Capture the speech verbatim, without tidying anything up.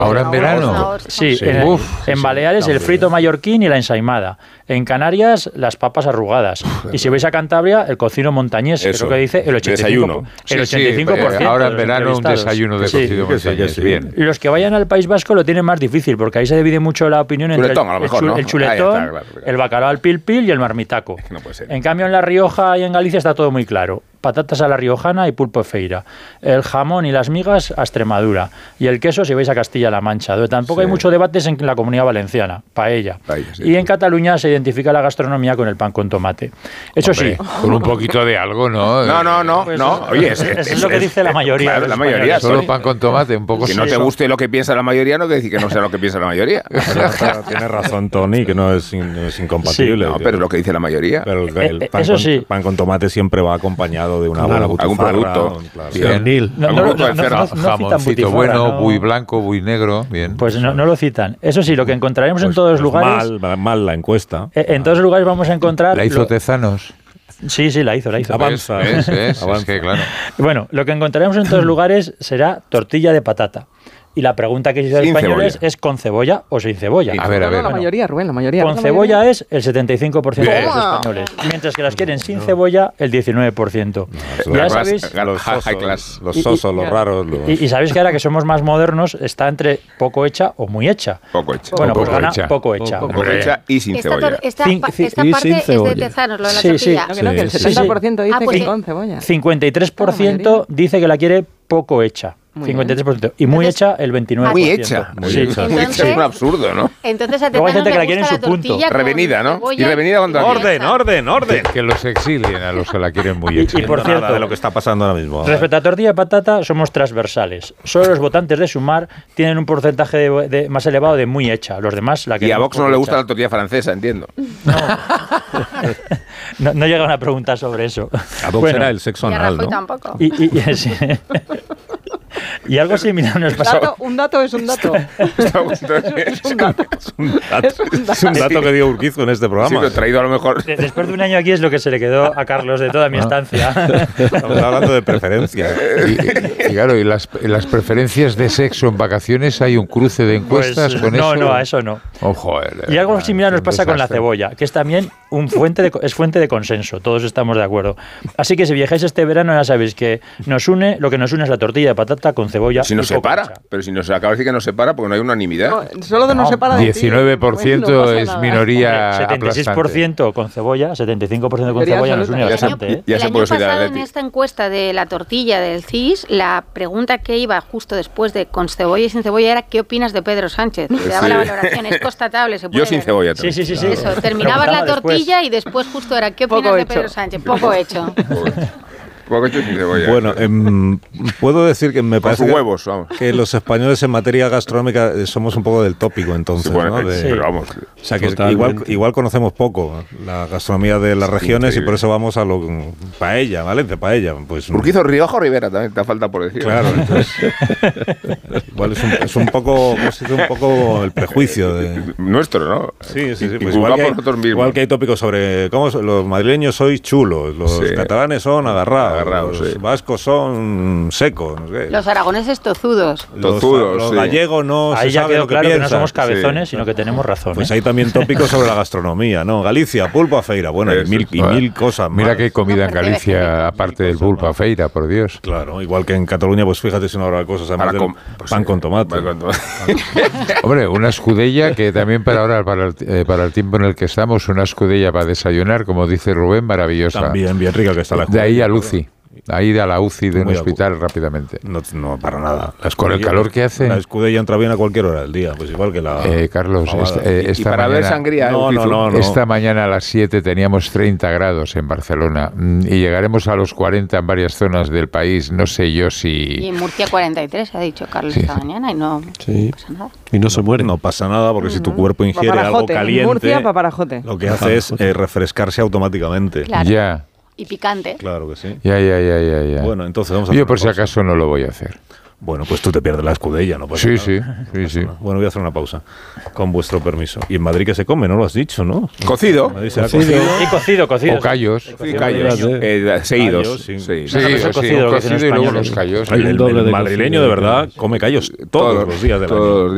¿Ahora en verano? Sí, Sí. en, Uf, en sí, Baleares sí, el frito también. mallorquín y la ensaimada. En Canarias las papas arrugadas. Y si vais a Cantabria, el cocido montañés, Eso, creo que dice el ochenta y cinco por ciento. Sí, El sí, ochenta y cinco por ciento eh, ahora en de los verano un entrevistados. desayuno de Sí. cocido que sí, montañés. que sí. Bien. Los que vayan al País Vasco lo tienen más difícil, porque ahí se divide mucho la opinión entre Chuletón, a lo el, mejor, chu- ¿no? el chuletón, Ah, ya está, claro, claro. el bacalao al pil pil y el marmitaco. No puede ser. En cambio, en La Rioja y en Galicia está todo muy claro. Patatas a la riojana y pulpo feira. El jamón y las migas a Extremadura. Y el queso si vais a Castilla-La Mancha. Donde tampoco Sí. hay mucho debates en la Comunidad Valenciana. Paella. Paella, sí. Y en Cataluña se identifica la gastronomía con el pan con tomate. Eso Hombre, sí. con un poquito de algo, ¿no? No, no, no, Pues no. eso- Oye, es, eso es- es lo que dice la mayoría Claro, de la los mayoría. españoles. Solo Tony. pan con tomate, un poco Que no sí, te eso. guste lo que piensa la mayoría no quiere decir que no sea lo que piensa la mayoría. Pero tienes razón, Tony, que no es, in- no es incompatible. No, pero es lo que dice la mayoría. Pero el, el Eh, eh, pan, eso con, sí. pan con tomate siempre va acompañado de una Claro, buena algún butifarra, producto. claro. Sí. Bien. No, Algún no, producto de no, no, cerdo. no citan Jamoncito butifarra, bueno, no. buey blanco, buey negro, bien. Pues no, no lo citan. Eso sí, lo que encontraremos en Pues- todos los pues lugares. Mal, mal la encuesta. eh, En todos los lugares vamos a encontrar. ¿La hizo lo- Tezanos? Sí, sí, la hizo, la hizo. Avanza. ¿Ves? ¿Ves? ¿Ves? Avanza. Es que claro. Bueno, lo que encontraremos en todos los lugares será tortilla de patata. Y la pregunta que se hizo a Sin españoles cebolla. es ¿con cebolla o sin cebolla? A ver, a No, no, ver. la mayoría, Rubén, la mayoría. Con La cebolla mayoría. es el setenta y cinco por ciento de los Bien. españoles, mientras que las quieren sin cebolla el diecinueve por ciento. Eso Ya es Class- sabéis, Claro, los high sosos, class. los Y- sosos, y- los raros. Los... y, y sabéis que ahora que somos más modernos está entre poco hecha o muy hecha. Poco hecho. Bueno, pues Poco gana hecha. poco hecha. Poco Poco hecha y sin Esta, cebolla. tor- esta, Cin- pa- ci- esta y parte sin es de cebolla. Tezanos, lo de la Sí, sí. tortilla. No, que no, que el Sí, sí, setenta por ciento sí. dice Ah, que pues con cebolla. cincuenta y tres por ciento dice que la quiere poco hecha. Muy cincuenta y tres por ciento. Y muy Entonces- hecha el veintinueve por ciento. Muy hecha. Muy Sí. hecha. Muy hecha es un absurdo, ¿no? Entonces a Luego hay Tezanos gente que le la quiere en gusta su la punto. tortilla con Revenida, ¿no? cebolla ¿Y revenida cuándo y aquí? ¡Orden, hecha. orden, orden! Que los exilien a los que la quieren muy Y- hecha. y por Nada cierto, de lo que está pasando ahora mismo. respecto a tortilla de patata, somos transversales. Solo los votantes de Sumar tienen un porcentaje de- de- más elevado de muy hecha. Los demás la Y a queremos Vox no poco le gusta hecha. la tortilla francesa, entiendo. No, no llegaron a preguntar sobre eso. A Vox Bueno, era el sexo Y a anal, Rajoy ¿no? tampoco. Y, y- y- sí. Y algo similar nos pasó. Dato- un dato es un dato. Es un dato. Es un dato, es un dato que dio Urquizo en este Sí, programa. pero traído a lo mejor. De- Después de un año aquí es lo que se le quedó a Carlos de toda mi estancia. Estamos hablando de preferencias. Y, y claro, y las, y las preferencias de sexo en vacaciones, ¿hay un cruce de encuestas Pues, con no, eso? no, a eso no. Oh, joder, Y algo verdad, similar es nos un pasa con la desastre. cebolla, que es también un fuente de, es fuente de consenso. Todos estamos de acuerdo. Así que si viajáis este verano ya sabéis que nos une, lo que nos une es la tortilla de patata con cebolla. Si nos y poco separa. hecha. Pero si nos acaba de decir que nos separa porque no hay unanimidad. No, solo de no, No, separa de ti. diecinueve por ciento No pasa es nada. minoría setenta y seis por ciento con cebolla, setenta y cinco por ciento con Mayoría cebolla nos une absoluta. Ya se- bastante. ¿eh? ya el se año puede ser de pasado en Atleti. esta encuesta de la tortilla del C I S, la pregunta que iba justo después de con cebolla y sin cebolla era ¿qué opinas de Pedro Sánchez? Te daba Sí. la valoración, es constatable, se puede Yo sin ver. cebolla Sí, también. sí, sí, sí. Eso, terminabas la Preguntaba después. tortilla y después justo era ¿qué Poco opinas de hecho. Pedro Sánchez? Poco hecho. Poco hecho sin cebolla. Bueno, em, puedo decir que me Con parece sus que- huevos, vamos. que los españoles en materia gastronómica eh, somos un poco del tópico, entonces, Sí, bueno, ¿no? De- sí. pero vamos. O sea, que Totalmente. igual, igual conocemos poco la gastronomía de las regiones increíble. y por eso vamos a lo paella, Valencia, paella. Pues, Urquizo, Rioja o Rivera también te falta por decir. claro, entonces, igual es un, es un poco, ¿cómo se dice? Un poco el prejuicio de... Nuestro, ¿no? Sí, sí, sí. Y Pues juzgado igual, que por hay, nosotros mismos. igual que hay tópicos sobre cómo son- los madrileños sois chulos, los Sí. catalanes son agarrados, Agarrados, los sí. vascos son secos, no sé qué. Los aragoneses tozudos. Los, tozudos, los sí. gallegos no Ahí se ya sabe quedó lo que claro que no piensan. somos cabezones, Sí. sino que tenemos razón. Pues ¿eh? hay también tópicos sobre la gastronomía, ¿no? Galicia, pulpo a feira, bueno, y Eso. mil, y Bueno, mil cosas más. Mira que hay comida en No, pero debe Galicia, ser aparte del pulpo a feira, por Dios. Claro, igual que en Cataluña, pues fíjate si no habrá cosas, además Para del com- pues pan sí, con tomate. pan con tomate. Hombre, una escudella que también para ahora, para el, eh, para el tiempo en el que estamos, una escudella para desayunar, como dice Rubén, maravillosa. También bien rica que está la De ahí escudella, al U C I. Ahí a la U C I de un Muy de hospital rápidamente. No, no, para nada. La Con el escudella- calor que hace. La escudella entra bien a cualquier hora del día, pues igual que la... Eh, Carlos, fabada. esta, eh, Y esta para ver mañana, sangría. No, no, Urquizo. no, no. esta mañana a las siete teníamos treinta grados en Barcelona mm, y llegaremos a los cuarenta en varias zonas del país. No sé yo Y si... en Murcia cuarenta y tres, ha dicho Carlos Sí, esta sí. mañana y no, Sí. no pasa nada. Y no se muere. No pasa nada porque si tu cuerpo ingiere algo Paparajote. En caliente, Murcia, paparajote. lo que hace es eh, refrescarse automáticamente. Claro. Ya, Y picante. Claro que sí. ya, ya, ya, ya, ya. Bueno, entonces vamos a Yo hacer por una si pausa. acaso no lo voy a hacer. Bueno, pues tú te pierdes la escudella, ¿no? pasa Sí, nada. sí, sí, sí. Bueno, voy a hacer una pausa, con vuestro permiso. Y en Madrid que se come, no lo has dicho, ¿no? Cocido. En Madrid será Cocido. cocido. Y cocido, cocido. O callos. Sí, callos. Fíjate. Eh, seguidos. Callos, sí. Sí. Sí, No, pero eso sí, cocido, un lo que dicen cocido y luego españoles. los callos. El, Un el- doble el de madrileño cocido de de verdad callos. come callos todos, los días del todos año. los